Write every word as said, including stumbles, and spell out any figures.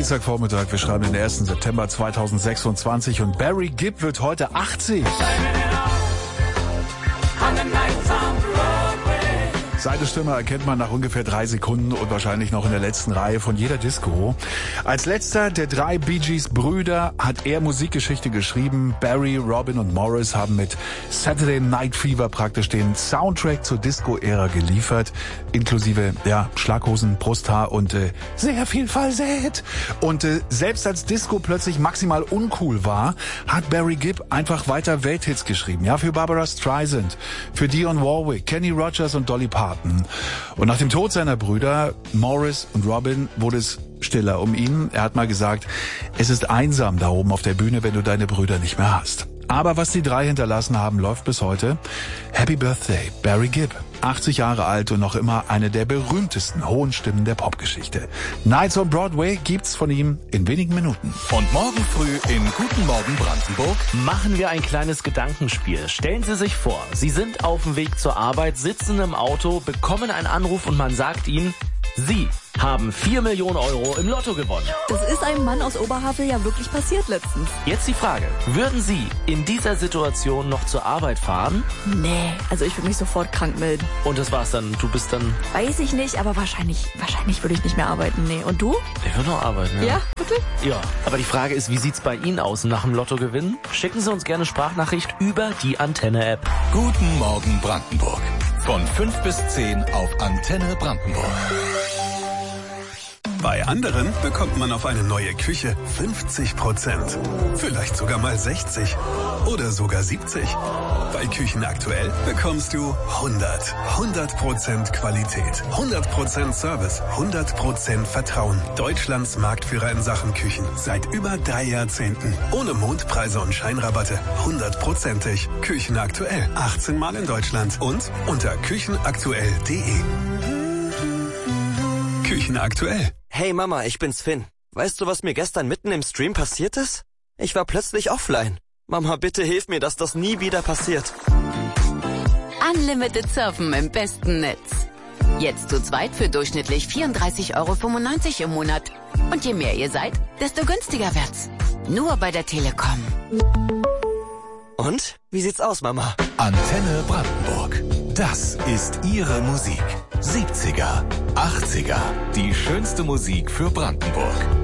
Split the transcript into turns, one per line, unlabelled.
Dienstagvormittag, wir schreiben den ersten September zweitausendsechsundzwanzig und Barry Gibb wird heute achtzig. Seine Stimme erkennt man nach ungefähr drei Sekunden und wahrscheinlich noch in der letzten Reihe von jeder Disco. Als letzter der drei Bee Gees Brüder hat er Musikgeschichte geschrieben. Barry, Robin und Morris haben mit Saturday Night Fever praktisch den Soundtrack zur Disco-Ära geliefert, inklusive ja, Schlaghosen, Brusthaar und äh, sehr viel Falsett. Und äh, selbst als Disco plötzlich maximal uncool war, hat Barry Gibb einfach weiter Welthits geschrieben. Ja, für Barbara Streisand, für Dionne Warwick, Kenny Rogers und Dolly Parton. Und nach dem Tod seiner Brüder Morris und Robin wurde es stiller um ihn. Er hat mal gesagt, es ist einsam da oben auf der Bühne, wenn du deine Brüder nicht mehr hast. Aber was die drei hinterlassen haben, läuft bis heute. Happy Birthday, Barry Gibb. achtzig Jahre alt und noch immer eine der berühmtesten hohen Stimmen der Popgeschichte. Nights on Broadway gibt's von ihm in wenigen Minuten.
Und morgen früh in Guten Morgen Brandenburg
machen wir ein kleines Gedankenspiel. Stellen Sie sich vor, Sie sind auf dem Weg zur Arbeit, sitzen im Auto, bekommen einen Anruf und man sagt Ihnen, Sie haben vier Millionen Euro im Lotto gewonnen.
Das ist einem Mann aus Oberhavel ja wirklich passiert letztens.
Jetzt die Frage, würden Sie in dieser Situation noch zur Arbeit fahren?
Nee, also ich würde mich sofort krank melden.
Und das war's dann, du bist dann...
Weiß ich nicht, aber wahrscheinlich wahrscheinlich würde ich nicht mehr arbeiten, nee. Und du?
Ich würde noch arbeiten, ja.
Ja, wirklich?
Ja, aber die Frage ist, wie sieht's bei Ihnen aus nach dem Lottogewinn? Schicken Sie uns gerne Sprachnachricht über die Antenne-App.
Guten Morgen Brandenburg. Von fünf bis zehn auf Antenne Brandenburg.
Bei anderen bekommt man auf eine neue Küche fünfzig Prozent. Vielleicht sogar mal sechzig. Oder sogar siebzig. Bei Küchen aktuell bekommst du hundert. hundert Prozent Qualität. hundert Prozent Service. hundert Prozent Vertrauen. Deutschlands Marktführer in Sachen Küchen. Seit über drei Jahrzehnten. Ohne Mondpreise und Scheinrabatte. hundertprozentig. Küchen aktuell. achtzehn Mal in Deutschland. Und unter küchenaktuell punkt de. Küchen aktuell.
Hey Mama, ich bin's Finn. Weißt du, was mir gestern mitten im Stream passiert ist? Ich war plötzlich offline. Mama, bitte hilf mir, dass das nie wieder passiert.
Unlimited Surfen im besten Netz. Jetzt zu zweit für durchschnittlich vierunddreißig Euro fünfundneunzig im Monat. Und je mehr ihr seid, desto günstiger wird's. Nur bei der Telekom.
Und? Wie sieht's aus, Mama?
Antenne Brandenburg. Das ist Ihre Musik. siebziger, achtziger. Die schönste Musik für Brandenburg.